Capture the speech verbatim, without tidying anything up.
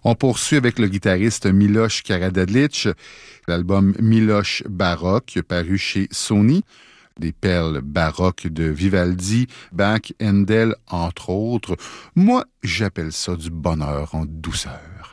On poursuit avec le guitariste Miloš Karađorđević, l'album Miloš Baroque, paru chez Sony. Des perles baroques de Vivaldi, Bach, Handel, entre autres. Moi, j'appelle ça du bonheur en douceur.